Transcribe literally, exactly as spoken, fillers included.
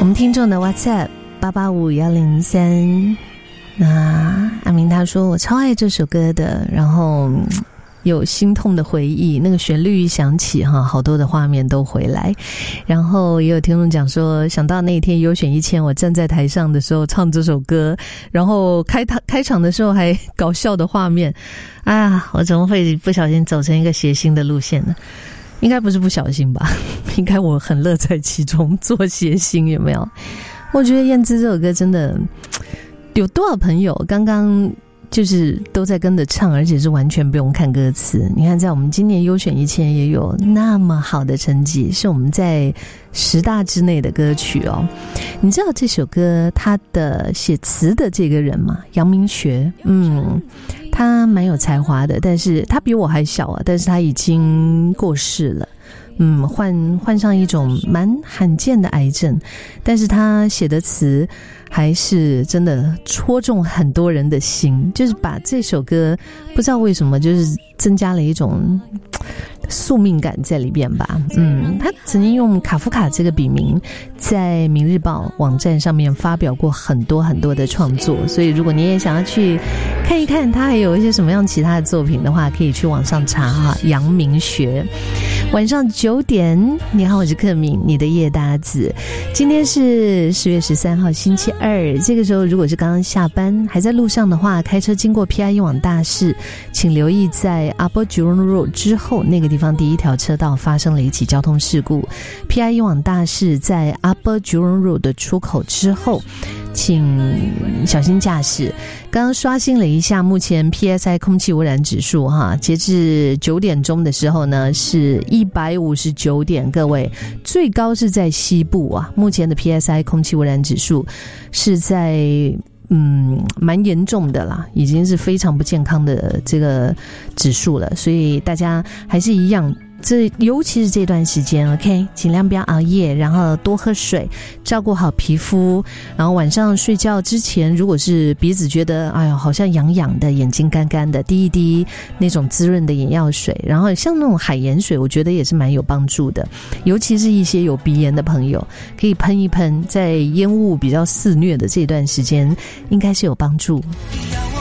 们听众的 WhatsApp 八八五一零三，那阿明他说我超爱这首歌的，然后有心痛的回忆，那个旋律一响起哈，好多的画面都回来。然后也有听众讲说，想到那一天优选一千，我站在台上的时候唱这首歌，然后开开场的时候还搞笑的画面，哎呀，我怎么会不小心走成一个谐星的路线呢？应该不是不小心吧，应该我很乐在其中做谐星，有没有？我觉得燕姿这首歌真的有多少朋友刚刚就是都在跟着唱，而且是完全不用看歌词。你看在我们今年优选一千也有那么好的成绩，是我们在十大之内的歌曲哦。你知道这首歌他的写词的这个人吗？杨明学。嗯，他蛮有才华的，但是他比我还小啊，但是他已经过世了。嗯，患患上一种蛮罕见的癌症，但是他写的词还是真的戳中很多人的心，就是把这首歌不知道为什么就是增加了一种宿命感在里边吧。嗯，他曾经用卡夫卡这个笔名在《明日报》网站上面发表过很多很多的创作，所以如果你也想要去看一看他还有一些什么样其他的作品的话，可以去网上查哈。杨明学。晚上九点，你好，我是克敏，你的夜搭子。今天是十月十三号星期二，这个时候如果是刚刚下班还在路上的话，开车经过 P I 一往大市，请留意在 Upper Jurong Road 之后那个地方第一条车道发生了一起交通事故。 P I 一往大市在 Upper Jurong Road 的出口之后，请小心驾驶。刚刚刷新了一下目前 P S I 空气污染指数哈，截至九点钟的时候呢是一百五十九点，各位最高是在西部啊，目前的 P S I 空气污染指数是在嗯蛮严重的啦，已经是非常不健康的这个指数了，所以大家还是一样，这尤其是这段时间 OK， 尽量不要熬夜，然后多喝水，照顾好皮肤，然后晚上睡觉之前如果是鼻子觉得哎呦好像痒痒的，眼睛干干的，滴一滴那种滋润的眼药水，然后像那种海盐水我觉得也是蛮有帮助的，尤其是一些有鼻炎的朋友可以喷一喷，在烟雾比较肆虐的这段时间应该是有帮助。